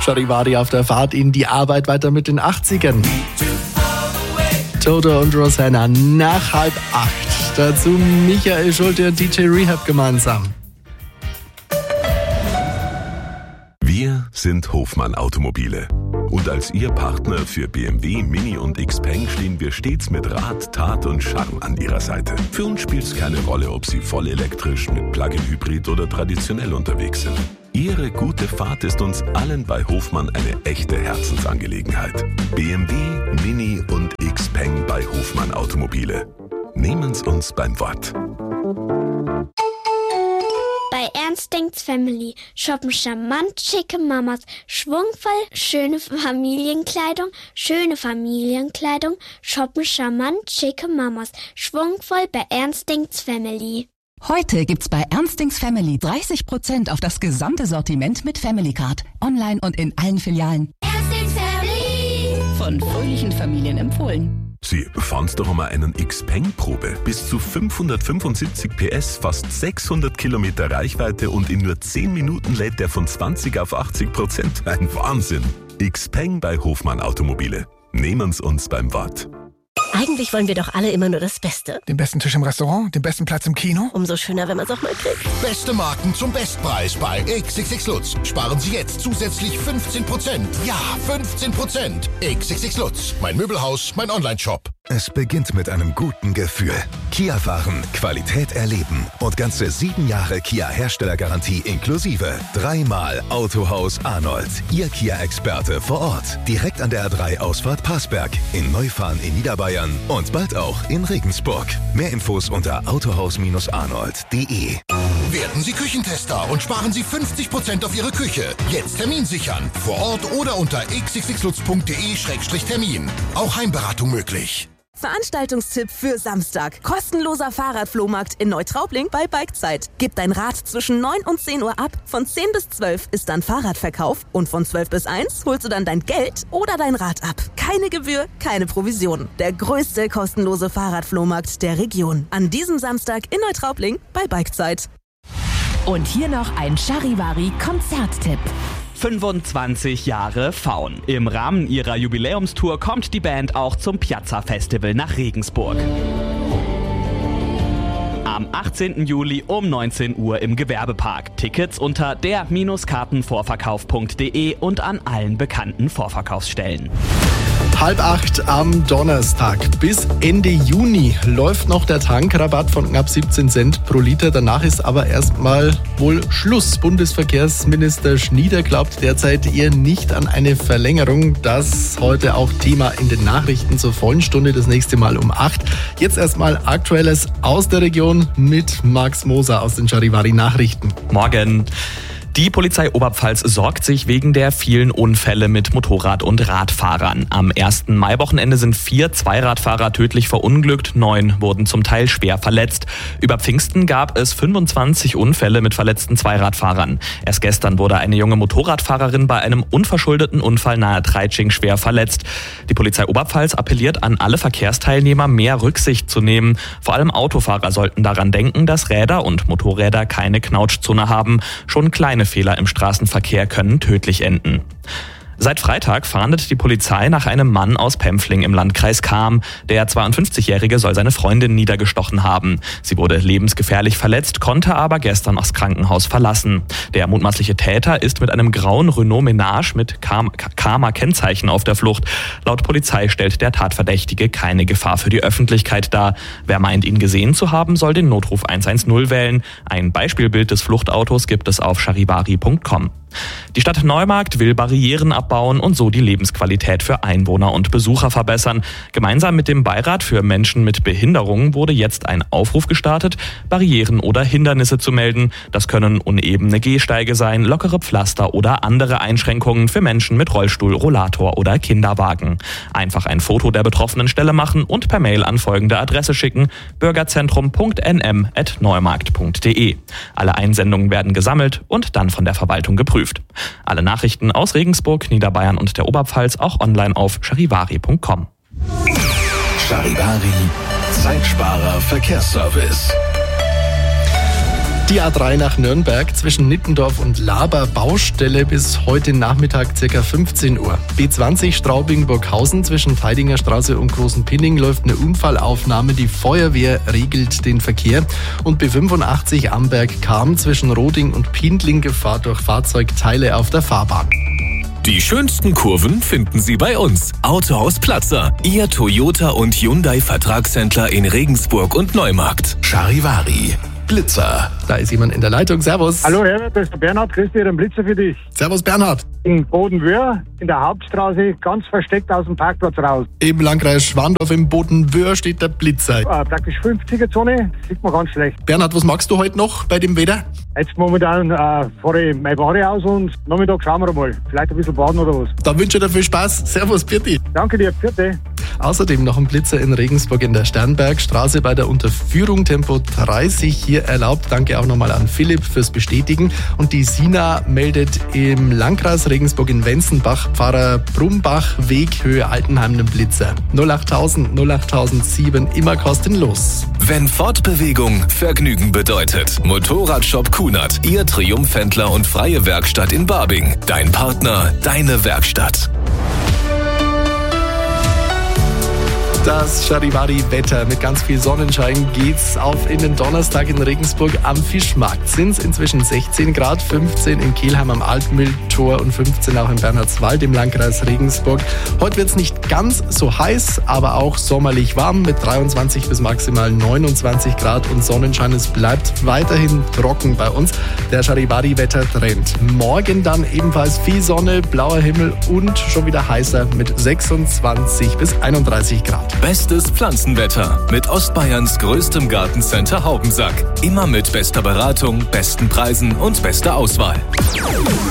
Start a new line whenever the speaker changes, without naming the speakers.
Charivari auf der Fahrt in die Arbeit, weiter mit den 80ern. Toto und Rosanna nach 7:30. Dazu Michael Schulte und DJ Rehab gemeinsam.
Wir sind Hofmann Automobile. Und als Ihr Partner für BMW, Mini und Xpeng stehen wir stets mit Rat, Tat und Charme an Ihrer Seite. Für uns spielt es keine Rolle, ob Sie voll elektrisch, mit Plug-in-Hybrid oder traditionell unterwegs sind. Ihre gute Fahrt ist uns allen bei Hofmann eine echte Herzensangelegenheit. BMW, Mini und Xpeng bei Hofmann Automobile. Nehmen's uns beim Wort.
Bei Ernst denkt's Family shoppen charmant schicke Mamas, schwungvoll schöne Familienkleidung, shoppen charmant schicke Mamas, schwungvoll bei Ernst denkt's Family.
Heute gibt's bei Ernst denkt's Family 30% auf das gesamte Sortiment mit Family Card. Online und in allen Filialen.
Ernst denkt's Family.
Von fröhlichen Familien empfohlen.
Sie fahren's doch einmal einen Xpeng-Probe. Bis zu 575 PS, fast 600 Kilometer Reichweite und in nur 10 Minuten lädt der von 20 auf 80%. Ein Wahnsinn. Xpeng bei Hofmann Automobile. Nehmen's uns beim Wort.
Eigentlich wollen wir doch alle immer nur das Beste.
Den besten Tisch im Restaurant, den besten Platz im Kino.
Umso schöner, wenn man es auch mal kriegt.
Beste Marken zum Bestpreis bei XXX Lutz. Sparen Sie jetzt zusätzlich 15%. Ja, 15%. XXX Lutz. Mein Möbelhaus, mein Onlineshop.
Es beginnt mit einem guten Gefühl. Kia fahren, Qualität erleben und ganze 7 Jahre Kia-Herstellergarantie inklusive. 3-mal Autohaus Arnold. Ihr Kia-Experte vor Ort. Direkt an der A3-Ausfahrt Passberg. In Neufahren in Niederbayern und bald auch in Regensburg. Mehr Infos unter autohaus-arnold.de.
Werden Sie Küchentester und sparen Sie 50% auf Ihre Küche. Jetzt Termin sichern. Vor Ort oder unter xxxlutz.de/termin. Auch Heimberatung möglich.
Veranstaltungstipp für Samstag. Kostenloser Fahrradflohmarkt in Neutraubling bei Bikezeit. Gib dein Rad zwischen 9 und 10 Uhr ab. Von 10 bis 12 ist dann Fahrradverkauf. Und von 12 bis 1 holst du dann dein Geld oder dein Rad ab. Keine Gebühr, keine Provision. Der größte kostenlose Fahrradflohmarkt der Region. An diesem Samstag in Neutraubling bei Bikezeit.
Und hier noch ein Charivari-Konzerttipp.
25 Jahre Faun. Im Rahmen ihrer Jubiläumstour kommt die Band auch zum Piazza Festival nach Regensburg. Am 18. Juli um 19 Uhr im Gewerbepark. Tickets unter der-kartenvorverkauf.de und an allen bekannten Vorverkaufsstellen.
7:30 am Donnerstag. Bis Ende Juni läuft noch der Tankrabatt von knapp 17 Cent pro Liter. Danach ist aber erstmal wohl Schluss. Bundesverkehrsminister Schnieder glaubt derzeit eher nicht an eine Verlängerung. Das heute auch Thema in den Nachrichten zur vollen Stunde, das nächste Mal um 8. Jetzt erstmal Aktuelles aus der Region mit Max Moser aus den Charivari Nachrichten.
Morgen. Die Polizei Oberpfalz sorgt sich wegen der vielen Unfälle mit Motorrad- und Radfahrern. Am 1. Maiwochenende sind 4 Zweiradfahrer tödlich verunglückt, 9 wurden zum Teil schwer verletzt. Über Pfingsten gab es 25 Unfälle mit verletzten Zweiradfahrern. Erst gestern wurde eine junge Motorradfahrerin bei einem unverschuldeten Unfall nahe Treitsching schwer verletzt. Die Polizei Oberpfalz appelliert an alle Verkehrsteilnehmer, mehr Rücksicht zu nehmen. Vor allem Autofahrer sollten daran denken, dass Räder und Motorräder keine Knautschzone haben. Schon kleine Fehler im Straßenverkehr können tödlich enden. Seit Freitag fahndet die Polizei nach einem Mann aus Pempfling im Landkreis Cham. Der 52-Jährige soll seine Freundin niedergestochen haben. Sie wurde lebensgefährlich verletzt, konnte aber gestern das Krankenhaus verlassen. Der mutmaßliche Täter ist mit einem grauen Renault Menage mit Chamer Kennzeichen auf der Flucht. Laut Polizei stellt der Tatverdächtige keine Gefahr für die Öffentlichkeit dar. Wer meint, ihn gesehen zu haben, soll den Notruf 110 wählen. Ein Beispielbild des Fluchtautos gibt es auf charivari.com. Die Stadt Neumarkt will Barrieren abbauen und so die Lebensqualität für Einwohner und Besucher verbessern. Gemeinsam mit dem Beirat für Menschen mit Behinderungen wurde jetzt ein Aufruf gestartet, Barrieren oder Hindernisse zu melden. Das können unebene Gehsteige sein, lockere Pflaster oder andere Einschränkungen für Menschen mit Rollstuhl, Rollator oder Kinderwagen. Einfach ein Foto der betroffenen Stelle machen und per Mail an folgende Adresse schicken: bürgerzentrum.nm@neumarkt.de. Alle Einsendungen werden gesammelt und dann von der Verwaltung geprüft. Alle Nachrichten aus Regensburg, Niederbayern und der Oberpfalz auch online auf charivari.com.
Charivari, Zeitsparer Verkehrsservice.
Die A3 nach Nürnberg zwischen Nittendorf und Laber Baustelle bis heute Nachmittag ca. 15 Uhr. B20 Straubing-Burghausen zwischen Theidinger Straße und Großen Pinning läuft eine Unfallaufnahme. Die Feuerwehr regelt den Verkehr. Und B85 Amberg-Kam zwischen Roding und Pindling Gefahr durch Fahrzeugteile auf der Fahrbahn.
Die schönsten Kurven finden Sie bei uns. Autohaus Platzer, Ihr Toyota und Hyundai Vertragshändler in Regensburg und Neumarkt.
Charivari, Blitzer.
Da ist jemand in der Leitung. Servus.
Hallo Herbert, das ist der Bernhard. Grüß dich, ein Blitzer für dich.
Servus Bernhard.
In Bodenwöhr, in der Hauptstraße, ganz versteckt aus dem Parkplatz raus.
Im Landkreis Schwandorf im Bodenwöhr steht der Blitzer.
Praktisch 50er-Zone, sieht man ganz schlecht.
Bernhard, was magst du heute noch bei dem Wetter?
Jetzt momentan fahre ich meine Ware aus und Nachmittag schauen wir mal. Vielleicht ein bisschen baden oder was.
Da wünsche ich dir viel Spaß. Servus, Birti.
Danke dir, bitte.
Außerdem noch ein Blitzer in Regensburg in der Sternbergstraße bei der Unterführung, Tempo 30 hier erlaubt. Danke auch nochmal an Philipp fürs Bestätigen. Und die Sina meldet im Landkreis Regensburg in Wenzenbach, Pfarrer Brumbach, Weg Höhe Altenheim einen Blitzer. 08000 08007, immer kostenlos.
Wenn Fortbewegung Vergnügen bedeutet. Motorradshop Kunert, Ihr Triumphhändler und freie Werkstatt in Barbing. Dein Partner, deine Werkstatt.
Das Charivari-Wetter mit ganz viel Sonnenschein geht's auf in den Donnerstag in Regensburg am Fischmarkt. Sind's inzwischen 16 Grad, 15 in Kelheim am Altmühltor und 15 auch in Bernhardswald im Landkreis Regensburg. Heute wird's nicht ganz so heiß, aber auch sommerlich warm mit 23 bis maximal 29 Grad und Sonnenschein. Es bleibt weiterhin trocken bei uns. Der Charivari-Wetter-Trend. Morgen dann ebenfalls viel Sonne, blauer Himmel und schon wieder heißer mit 26 bis 31 Grad.
Bestes Pflanzenwetter mit Ostbayerns größtem Gartencenter Haubensack. Immer mit bester Beratung, besten Preisen und bester Auswahl.